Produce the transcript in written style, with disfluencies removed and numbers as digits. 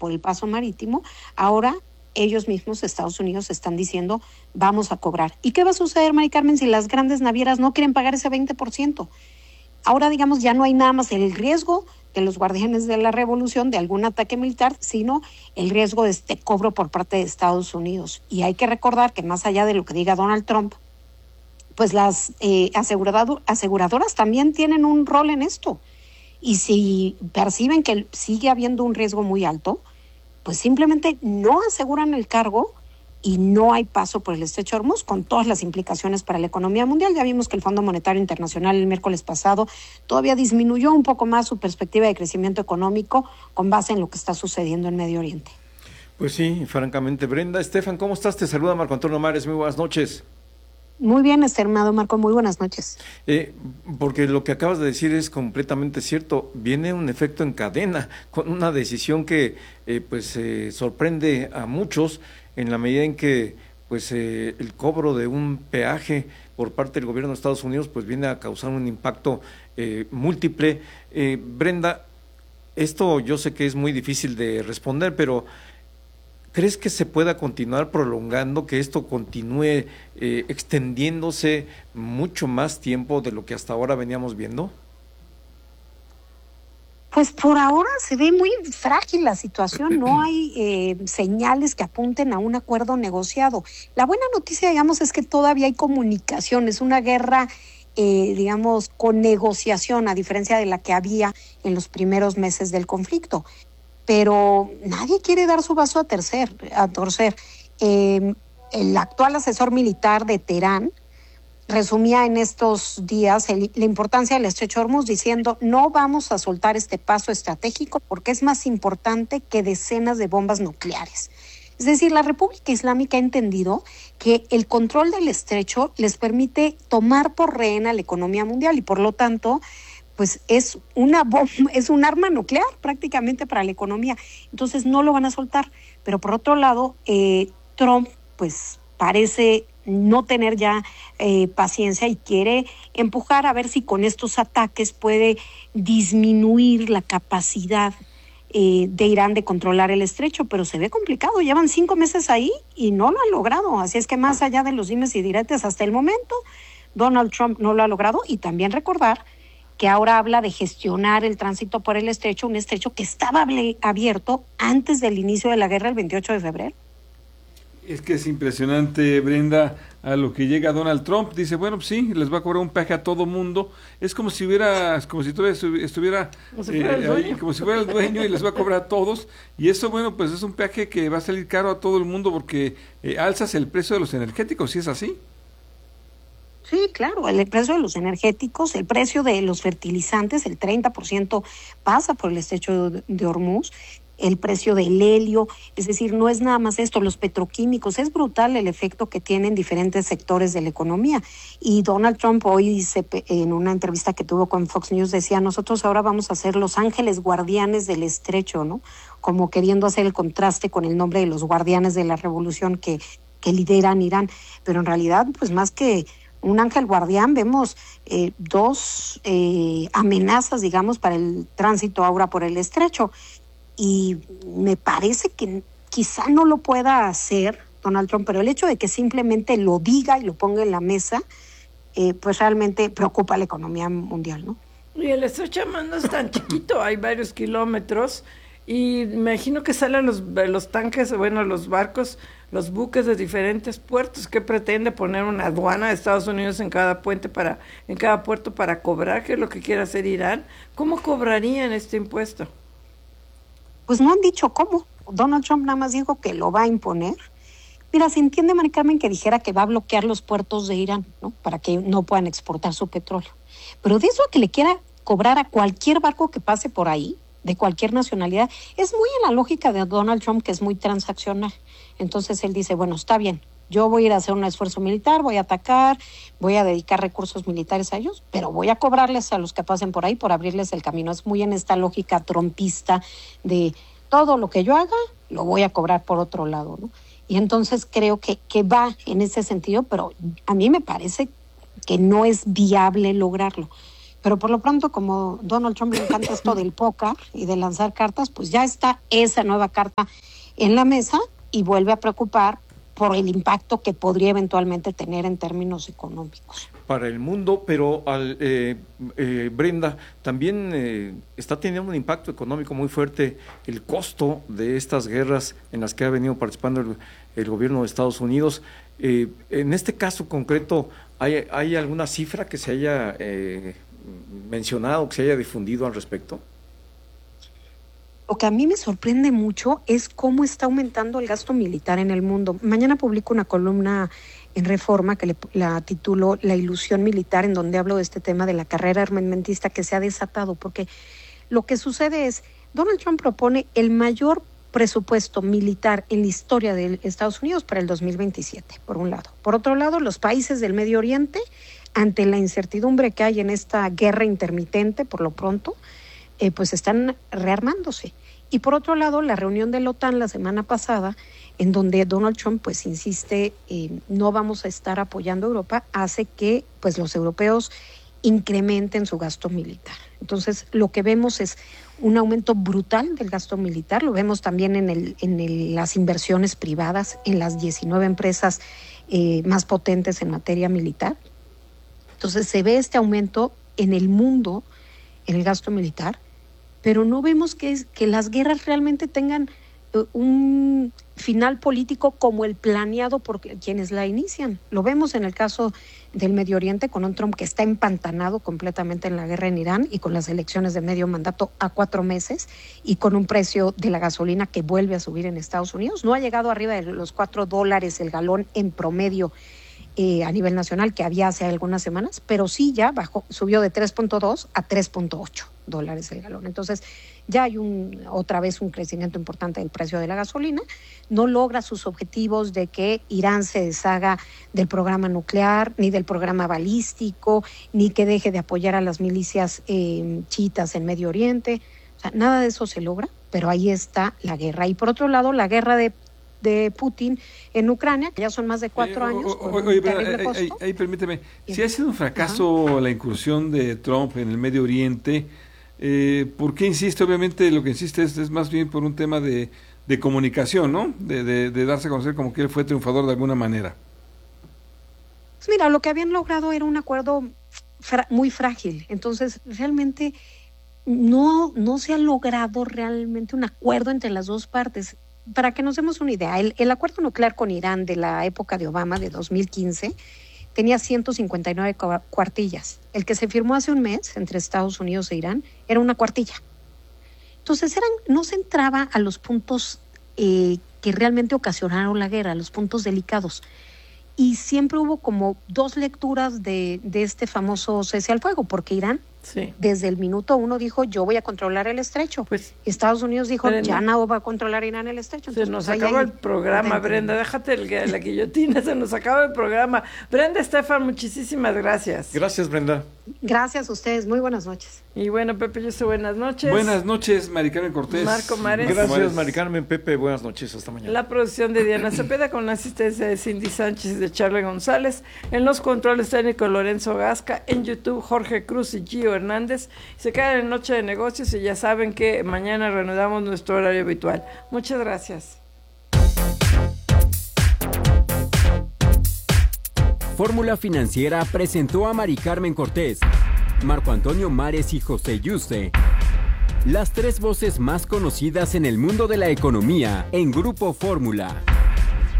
por el paso marítimo, ahora ellos mismos, Estados Unidos, están diciendo vamos a cobrar. ¿Y qué va a suceder, Mari Carmen, si las grandes navieras no quieren pagar ese 20%? Ahora, digamos, ya no hay nada más el riesgo de los guardianes de la revolución de algún ataque militar, sino el riesgo de este cobro por parte de Estados Unidos. Y hay que recordar que más allá de lo que diga Donald Trump, pues las aseguradoras también tienen un rol en esto. Y si perciben que sigue habiendo un riesgo muy alto, pues simplemente no aseguran el cargo y no hay paso por el Estrecho de Hormuz, con todas las implicaciones para la economía mundial. Ya vimos que el Fondo Monetario Internacional el miércoles pasado todavía disminuyó un poco más su perspectiva de crecimiento económico con base en lo que está sucediendo en Medio Oriente. Pues sí, francamente. Brenda, Estefan, ¿cómo estás? Te saluda Marco Antonio Mares, muy buenas noches. Muy bien, estimado Marco, muy buenas noches. Porque lo que acabas de decir es completamente cierto. Viene un efecto en cadena, con una decisión que sorprende a muchos, en la medida en que el cobro de un peaje por parte del gobierno de Estados Unidos pues viene a causar un impacto múltiple. Brenda, esto yo sé que es muy difícil de responder, pero ¿crees que se pueda continuar prolongando, que esto continúe extendiéndose mucho más tiempo de lo que hasta ahora veníamos viendo? Pues por ahora se ve muy frágil la situación, no hay señales que apunten a un acuerdo negociado. La buena noticia, digamos, es que todavía hay comunicación, es una guerra, con negociación, a diferencia de la que había en los primeros meses del conflicto. Pero nadie quiere dar su vaso a torcer. El actual asesor militar de Teherán resumía en estos días la importancia del Estrecho de Hormuz diciendo no vamos a soltar este paso estratégico porque es más importante que decenas de bombas nucleares. Es decir, la República Islámica ha entendido que el control del estrecho les permite tomar por rehén a la economía mundial y por lo tanto pues es una bomba, es un arma nuclear prácticamente para la economía. Entonces no lo van a soltar. Pero por otro lado, Trump pues parece no tener ya paciencia y quiere empujar a ver si con estos ataques puede disminuir la capacidad de Irán de controlar el estrecho, pero se ve complicado. Llevan 5 meses ahí y no lo han logrado. Así es que más allá de los dimes y diretes hasta el momento, Donald Trump no lo ha logrado. Y también recordar que ahora habla de gestionar el tránsito por el estrecho, un estrecho que estaba abierto antes del inicio de la guerra el 28 de febrero. Es que es impresionante, Brenda, a lo que llega Donald Trump. Dice, bueno, pues sí, les va a cobrar un peaje a todo mundo. Es como si estuviera como si fuera el dueño y les va a cobrar a todos. Y eso, bueno, pues es un peaje que va a salir caro a todo el mundo porque alzas el precio de los energéticos, ¿sí es así? Sí, claro, el precio de los energéticos, el precio de los fertilizantes, el 30% pasa por el estrecho de Hormuz, el precio del helio, es decir, no es nada más esto, los petroquímicos, es brutal el efecto que tienen diferentes sectores de la economía. Y Donald Trump hoy en una entrevista que tuvo con Fox News decía, nosotros ahora vamos a ser los ángeles guardianes del estrecho, ¿no? Como queriendo hacer el contraste con el nombre de los guardianes de la revolución que lideran Irán, pero en realidad, pues más que un ángel guardián, vemos dos amenazas, digamos, para el tránsito ahora por el estrecho. Y me parece que quizá no lo pueda hacer Donald Trump, pero el hecho de que simplemente lo diga y lo ponga en la mesa, pues realmente preocupa a la economía mundial, ¿no? Y el estrecho no es tan chiquito, hay varios kilómetros, y me imagino que salen los tanques, bueno, los barcos, los buques de diferentes puertos. ¿Qué pretende poner una aduana de Estados Unidos en cada puerto para cobrar? ¿Qué es lo que quiere hacer Irán? ¿Cómo cobrarían este impuesto? Pues no han dicho cómo. Donald Trump nada más dijo que lo va a imponer. Mira, se entiende, Mari Carmen, que dijera que va a bloquear los puertos de Irán, ¿no? Para que no puedan exportar su petróleo. Pero de eso a que le quiera cobrar a cualquier barco que pase por ahí, de cualquier nacionalidad, es muy en la lógica de Donald Trump, que es muy transaccional. Entonces él dice, bueno, está bien, yo voy a ir a hacer un esfuerzo militar, voy a atacar, voy a dedicar recursos militares a ellos, pero voy a cobrarles a los que pasen por ahí por abrirles el camino. Es muy en esta lógica trumpista de todo lo que yo haga, lo voy a cobrar por otro lado, ¿no? Y entonces creo que va en ese sentido, pero a mí me parece que no es viable lograrlo. Pero por lo pronto, como Donald Trump le encanta esto del póker y de lanzar cartas, pues ya está esa nueva carta en la mesa y vuelve a preocupar por el impacto que podría eventualmente tener en términos económicos. Para el mundo, pero Brenda, también está teniendo un impacto económico muy fuerte el costo de estas guerras en las que ha venido participando el gobierno de Estados Unidos. En este caso concreto, ¿hay alguna cifra que se haya mencionado, que se haya difundido al respecto? Lo que a mí me sorprende mucho es cómo está aumentando el gasto militar en el mundo. Mañana publico una columna en Reforma que la titulo La ilusión militar, en donde hablo de este tema de la carrera armamentista que se ha desatado, porque lo que sucede es, Donald Trump propone el mayor presupuesto militar en la historia de Estados Unidos para el 2027, por un lado. Por otro lado, los países del Medio Oriente, ante la incertidumbre que hay en esta guerra intermitente, por lo pronto, pues están rearmándose. Y por otro lado, la reunión de la OTAN la semana pasada, en donde Donald Trump pues insiste, no vamos a estar apoyando a Europa, hace que pues los europeos incrementen su gasto militar. Entonces, lo que vemos es un aumento brutal del gasto militar, lo vemos también en las inversiones privadas, en las 19 empresas más potentes en materia militar. Entonces, se ve este aumento en el mundo, en el gasto militar, pero no vemos que las guerras realmente tengan un final político como el planeado por quienes la inician. Lo vemos en el caso del Medio Oriente con un Trump que está empantanado completamente en la guerra en Irán y con las elecciones de medio mandato a 4 meses y con un precio de la gasolina que vuelve a subir en Estados Unidos. No ha llegado arriba de los $4 el galón en promedio a nivel nacional que había hace algunas semanas, pero sí ya subió de 3.2 a 3.8 dólares el galón. Entonces ya hay otra vez un crecimiento importante del precio de la gasolina. No logra sus objetivos de que Irán se deshaga del programa nuclear, ni del programa balístico, ni que deje de apoyar a las milicias chiitas en Medio Oriente. O sea, nada de eso se logra, pero ahí está la guerra. Y por otro lado, la guerra de Putin en Ucrania, que ya son más de 4 años. Oye, ahí permíteme, si ha sido un fracaso la incursión de Trump en el Medio Oriente, ¿por qué insiste? Obviamente lo que insiste es más bien por un tema de comunicación, ¿no? De darse a conocer como que él fue triunfador de alguna manera. Pues mira, lo que habían logrado era un acuerdo muy frágil, entonces realmente no se ha logrado realmente un acuerdo entre las dos partes. Para que nos demos una idea, el acuerdo nuclear con Irán de la época de Obama, de 2015, tenía 159 cuartillas. El que se firmó hace un mes entre Estados Unidos e Irán era una cuartilla. Entonces no se entraba a los puntos que realmente ocasionaron la guerra, a los puntos delicados. Y siempre hubo como 2 lecturas de este famoso cese al fuego, porque Irán desde el minuto 1 dijo, yo voy a controlar el estrecho. Pues Estados Unidos dijo, ya no va a controlar Irán el estrecho. Entonces, se nos acabó el programa, Brenda. Déjate la guillotina, se nos acaba el programa. Brenda Estefan, muchísimas gracias. Gracias, Brenda. Gracias a ustedes, muy buenas noches. Y bueno, Pepe, yo sé buenas noches. Buenas noches, Mari Carmen Cortés. Marco Mares. Gracias, Mari Carmen, Pepe, buenas noches, hasta mañana. La producción de Diana Cepeda con la asistencia de Cindy Sánchez y de Charlie González. En los controles técnicos Lorenzo Gasca. En YouTube Jorge Cruz y Gio Hernández. Se quedan en Noche de Negocios y ya saben que mañana reanudamos nuestro horario habitual. Muchas gracias. Fórmula Financiera presentó a Mari Carmen Cortés, Marco Antonio Mares y José Yuste, las 3 voces más conocidas en el mundo de la economía en Grupo Fórmula.